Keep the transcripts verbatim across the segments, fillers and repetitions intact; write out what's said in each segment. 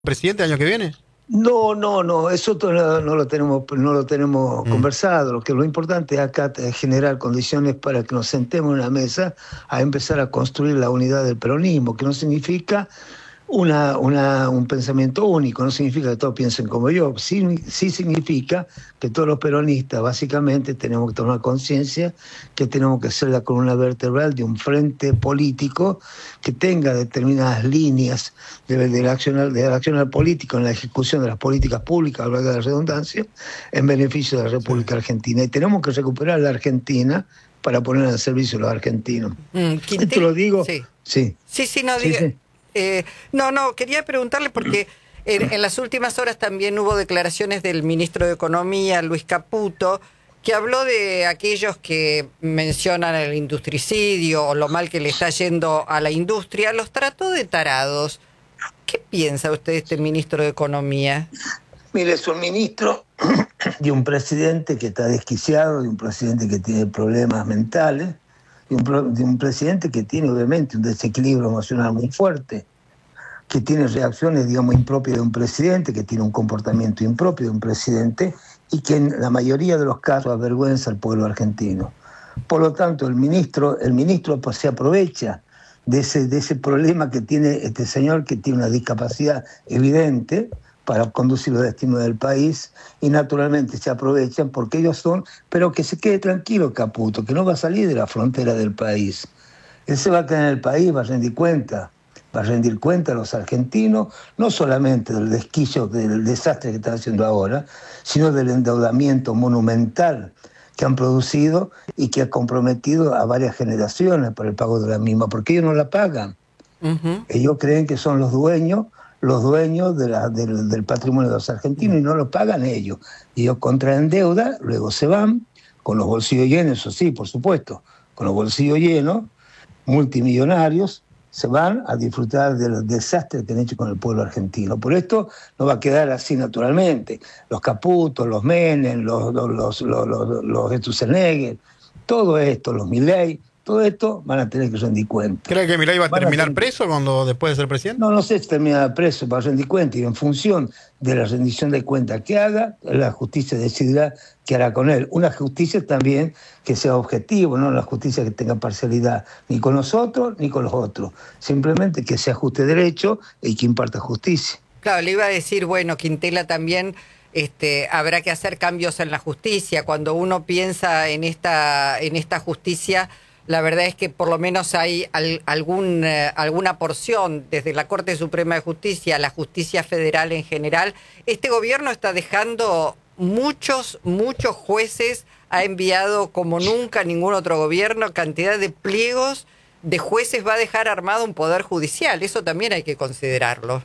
presidente el año que viene? No, no, no, eso no, no lo tenemos, no lo tenemos mm. conversado. Lo que lo importante es acá es generar condiciones para que nos sentemos en una mesa a empezar a construir la unidad del peronismo, que no significa una, una, un pensamiento único, no significa que todos piensen como yo, sí, sí significa que todos los peronistas básicamente tenemos que tomar conciencia que tenemos que ser la columna vertebral de un frente político que tenga determinadas líneas de, de, la acción, de la acción política en la ejecución de las políticas públicas, a lo largo de la redundancia, en beneficio de la República sí. Argentina. Y tenemos que recuperar la Argentina para poner al servicio de los argentinos. Mm, Esto lo digo... Sí, sí, sí, sí no sí, diga... sí. Eh, no, no, quería preguntarle porque en, en las últimas horas también hubo declaraciones del ministro de Economía, Luis Caputo, que habló de aquellos que mencionan el industricidio o lo mal que le está yendo a la industria, los trató de tarados. ¿Qué piensa usted de este ministro de Economía? Mire, es un ministro de un presidente que está desquiciado, de un presidente que tiene problemas mentales, de un, de un presidente que tiene obviamente un desequilibrio emocional muy fuerte, que tiene reacciones, digamos, impropias de un presidente, que tiene un comportamiento impropio de un presidente y que en la mayoría de los casos avergüenza al pueblo argentino. Por lo tanto, el ministro, el ministro pues, se aprovecha de ese, de ese problema que tiene este señor, que tiene una discapacidad evidente, para conducir los destinos del país, y naturalmente se aprovechan porque ellos son, pero que se quede tranquilo Caputo, que no va a salir de la frontera del país. Él se va a quedar en el país, va a rendir cuenta, va a rendir cuenta a los argentinos, no solamente del desquicio, del desastre que están haciendo ahora, sino del endeudamiento monumental que han producido y que ha comprometido a varias generaciones por el pago de la misma, porque ellos no la pagan. Uh-huh. Ellos creen que son los dueños, los dueños de la, del, del patrimonio de los argentinos y no lo pagan ellos. Ellos contraen deuda, luego se van, con los bolsillos llenos, eso sí, por supuesto, con los bolsillos llenos, multimillonarios, se van a disfrutar del desastre que han hecho con el pueblo argentino. Por esto no va a quedar así naturalmente. Los Caputos, los Menem, los, los, los, los, los, los Sturzenegger, todo esto, los Milei, todo esto van a tener que rendir cuenta. ¿Cree que Milei va a van terminar a preso cuando después de ser presidente? No, no sé si termina preso, va a rendir cuenta y en función de la rendición de cuentas que haga, la justicia decidirá qué hará con él. Una justicia también que sea objetivo, no una justicia que tenga parcialidad ni con nosotros ni con los otros. Simplemente que se ajuste derecho y que imparta justicia. Claro, le iba a decir, bueno, Quintela también... Este, habrá que hacer cambios en la justicia. Cuando uno piensa en esta, en esta justicia, la verdad es que por lo menos hay al, algún, eh, alguna porción, desde la Corte Suprema de Justicia a la justicia federal en general. Este gobierno está dejando muchos, muchos jueces, ha enviado como nunca ningún otro gobierno, cantidad de pliegos de jueces, va a dejar armado un poder judicial. Eso también hay que considerarlo.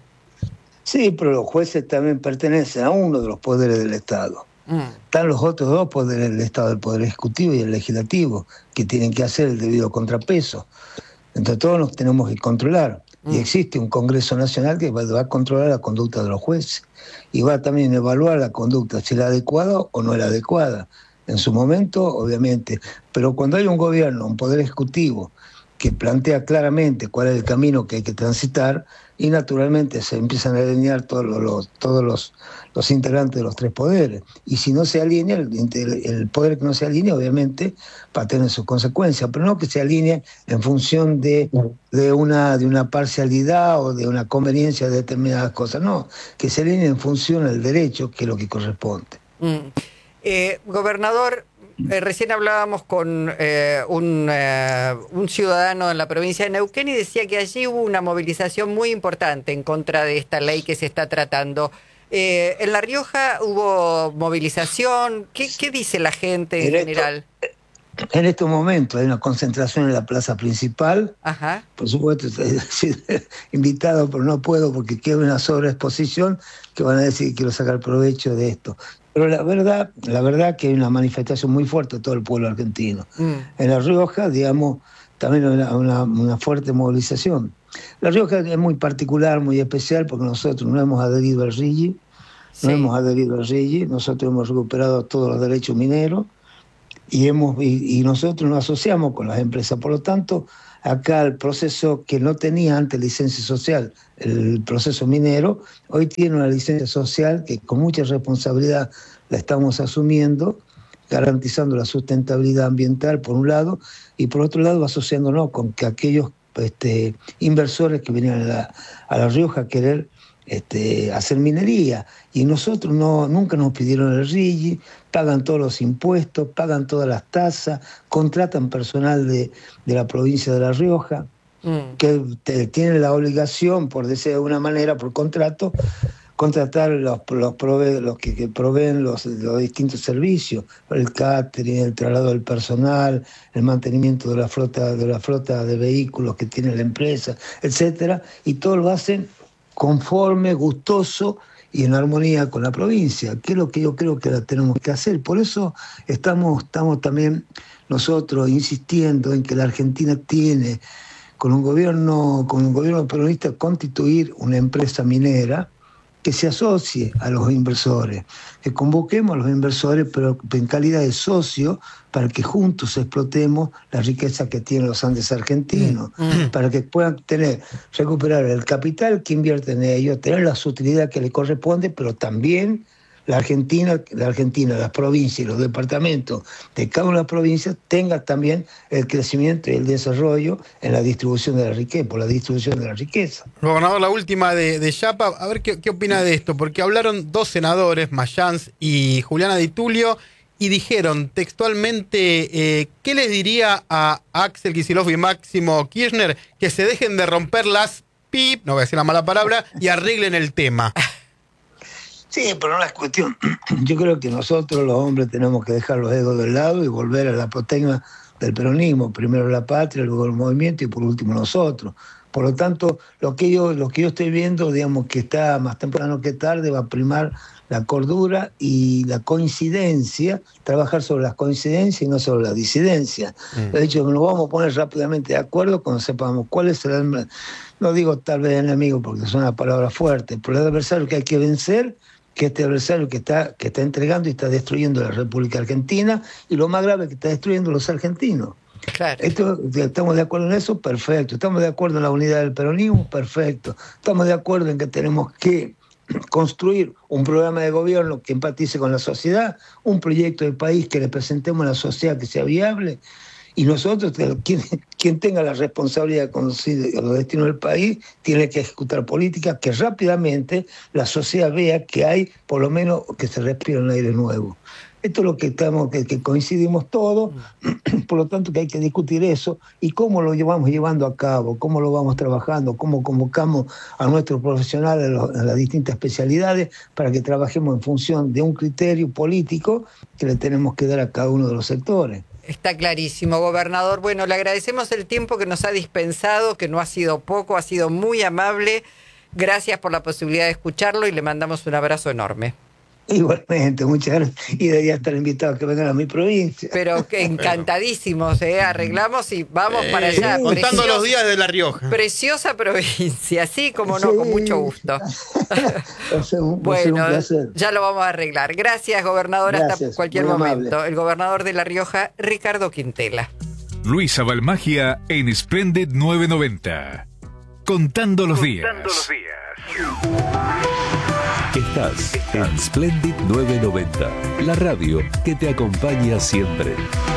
Sí, pero los jueces también pertenecen a uno de los poderes del Estado. Mm. Están los otros dos poderes del Estado, el Poder Ejecutivo y el Legislativo, que tienen que hacer el debido contrapeso. Entre todos nos tenemos que controlar. Mm. Y existe un Congreso Nacional que va, va a controlar la conducta de los jueces. Y va también a evaluar la conducta, si es la adecuada o no es la adecuada. En su momento, obviamente. Pero cuando hay un gobierno, un Poder Ejecutivo, que plantea claramente cuál es el camino que hay que transitar, y naturalmente se empiezan a alinear todos los, todos los, los integrantes de los tres poderes. Y si no se alinea, el, el poder que no se alinea, obviamente, va a tener sus consecuencias, pero no que se alinee en función de, de, una, de una parcialidad o de una conveniencia de determinadas cosas, no, que se alinee en función del derecho, que es lo que corresponde. Mm. Eh, gobernador, Eh, recién hablábamos con eh, un, eh, un ciudadano en la provincia de Neuquén y decía que allí hubo una movilización muy importante en contra de esta ley que se está tratando. Eh, ¿En La Rioja hubo movilización? ¿Qué, qué dice la gente en, en general? Esto, en estos momentos hay una concentración en la plaza principal. Ajá. Por supuesto, invitado, pero no puedo porque queda una sobreexposición que van a decir que quiero sacar provecho de esto. Pero la verdad, la verdad que hay una manifestación muy fuerte de todo el pueblo argentino. Mm. En La Rioja, digamos, también hay una, una, una fuerte movilización. La Rioja es muy particular, muy especial, porque nosotros no hemos adherido al R I G I, sí. no hemos adherido al R I G I, nosotros hemos recuperado todos los derechos mineros y, hemos, y, y nosotros nos asociamos con las empresas. Por lo tanto, acá el proceso que no tenía antes licencia social, el proceso minero, hoy tiene una licencia social que con mucha responsabilidad la estamos asumiendo, garantizando la sustentabilidad ambiental por un lado, y por otro lado asociándonos con que aquellos este, inversores que venían a la, a la Rioja a querer este, hacer minería, y nosotros no, nunca nos pidieron el R I G I, pagan todos los impuestos, pagan todas las tasas, contratan personal de, de la provincia de La Rioja, mm. que te, tienen la obligación, por decir de alguna manera, por contrato, contratar los, los, prove, los que, que proveen los, los distintos servicios, el catering, el traslado del personal, el mantenimiento de la flota, de la flota de vehículos que tiene la empresa, etcétera, y todo lo hacen conforme, gustoso y en armonía con la provincia, que es lo que yo creo que la tenemos que hacer. Por eso estamos, estamos también nosotros insistiendo en que la Argentina tiene, con un gobierno, con un gobierno peronista, constituir una empresa minera que se asocie a los inversores, que convoquemos a los inversores, pero en calidad de socio, para que juntos explotemos la riqueza que tienen los Andes argentinos, mm. para que puedan tener, recuperar el capital que invierte en ellos, tener la utilidad que le corresponde, pero también la Argentina, la Argentina, las provincias y los departamentos de cada una de las provincias tengan también el crecimiento y el desarrollo en la distribución de la riqueza, por la distribución de la riqueza. Gobernador, la última de, de Yapa, a ver qué, qué opina de esto, porque hablaron dos senadores, Mayans y Juliana Di Tulio, y dijeron textualmente, eh, ¿qué les diría a Axel Kicillof y Máximo Kirchner que se dejen de romper las pip, no voy a decir la mala palabra, y arreglen el tema? Sí, pero no es cuestión. Yo creo que nosotros los hombres tenemos que dejar los egos del lado y volver a la apotegma del peronismo. Primero la patria, luego el movimiento y por último nosotros. Por lo tanto, lo que yo, lo que yo estoy viendo, digamos que está más temprano que tarde, va a primar la cordura y la coincidencia, trabajar sobre las coincidencias y no sobre la disidencia. Mm. De hecho, nos vamos a poner rápidamente de acuerdo cuando sepamos cuál es el, no digo tal vez enemigo porque es una palabra fuerte, pero el adversario que hay que vencer, que este adversario que está, que está entregando y está destruyendo la República Argentina, y lo más grave que está destruyendo los argentinos. Claro. Esto, ¿estamos de acuerdo en eso? Perfecto. ¿Estamos de acuerdo en la unidad del peronismo? Perfecto. ¿Estamos de acuerdo en que tenemos que construir un programa de gobierno que empatice con la sociedad, un proyecto de país que le presentemos a la sociedad que sea viable? Y nosotros, quien, quien tenga la responsabilidad de conducir los destinos del país, tiene que ejecutar políticas que rápidamente la sociedad vea que hay, por lo menos, que se respira un aire nuevo. Esto es lo que estamos, que, que coincidimos todos, por lo tanto que hay que discutir eso y cómo lo llevamos llevando a cabo, cómo lo vamos trabajando, cómo convocamos a nuestros profesionales a las distintas especialidades para que trabajemos en función de un criterio político que le tenemos que dar a cada uno de los sectores. Está clarísimo, gobernador. Bueno, le agradecemos el tiempo que nos ha dispensado, que no ha sido poco, ha sido muy amable. Gracias por la posibilidad de escucharlo y le mandamos un abrazo enorme. Igualmente, muchas gracias. Y debería estar invitado a que vengan a mi provincia. Pero que encantadísimos, ¿eh? Arreglamos y vamos eh, para allá. Contando preciosa, los días de La Rioja. Preciosa provincia, sí, como no, sí. Con mucho gusto. Va a ser un, bueno, va a ser un placer. Ya lo vamos a arreglar. Gracias, gobernador, gracias, hasta cualquier momento. Amable. El gobernador de La Rioja, Ricardo Quintela. Luisa Balmagia en Splendid novecientos noventa. Contando los días. Contando los días. Estás en Splendid novecientos noventa, la radio que te acompaña siempre.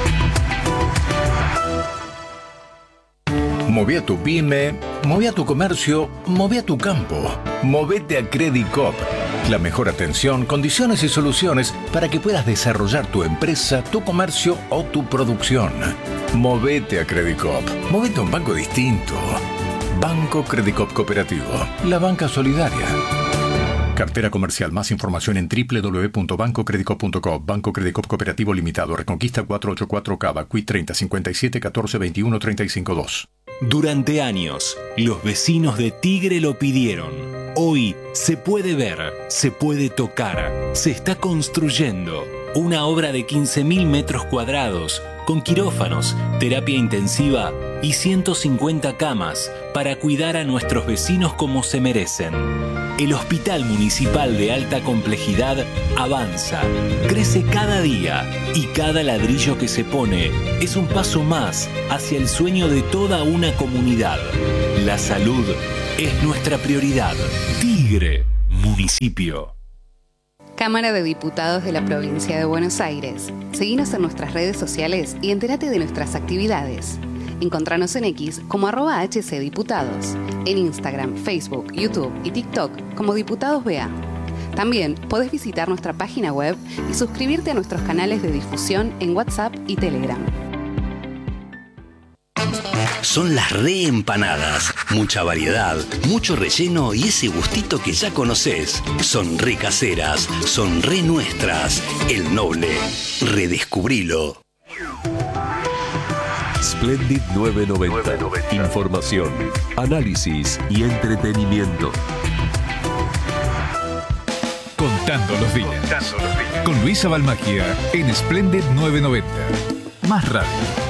Moví a tu pyme, moví a tu comercio, moví a tu campo. Movete a Credicop. La mejor atención, condiciones y soluciones para que puedas desarrollar tu empresa, tu comercio o tu producción. Movete a Credicop. Movete a un banco distinto. Banco Credicop Cooperativo. La banca solidaria. Cartera comercial. Más información en doble u doble u doble u punto banco credicop punto com. Banco Credicop Cooperativo Limitado. Reconquista cuatrocientos ochenta y cuatro Cava. Q I treinta cincuenta y siete catorce veintiuno treinta y cinco dos. Durante años, los vecinos de Tigre lo pidieron. Hoy se puede ver, se puede tocar. Se está construyendo una obra de quince mil metros cuadrados con quirófanos, terapia intensiva y ciento cincuenta camas para cuidar a nuestros vecinos como se merecen. El Hospital Municipal de Alta Complejidad avanza, crece cada día y cada ladrillo que se pone es un paso más hacia el sueño de toda una comunidad. La salud es nuestra prioridad. Tigre, municipio. Cámara de Diputados de la Provincia de Buenos Aires. Seguinos en nuestras redes sociales y entérate de nuestras actividades. Encontranos en X como arroba hcdiputados, en Instagram, Facebook, YouTube y TikTok como Diputados B A. También podés visitar nuestra página web y suscribirte a nuestros canales de difusión en WhatsApp y Telegram. Son las reempanadas. Mucha variedad, mucho relleno y ese gustito que ya conocés. Son re caseras, son re nuestras. El Noble. Redescubrilo. Splendid novecientos noventa. Información, análisis y entretenimiento. Contando los días. Contando los días. Con Luisa Balmagia en Splendid novecientos noventa. Más radio.